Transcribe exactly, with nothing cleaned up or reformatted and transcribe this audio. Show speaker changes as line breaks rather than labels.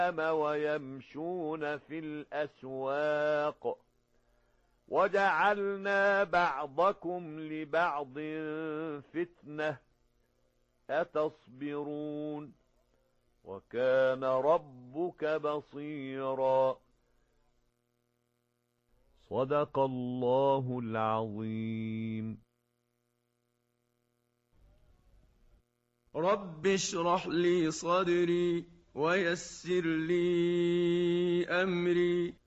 ويمشون في الأسواق وجعلنا بعضكم لبعض فتنة أتصبرون وكان ربك بصيرا. صدق الله العظيم.
رب اشرح لي صدري ويسر لي أمري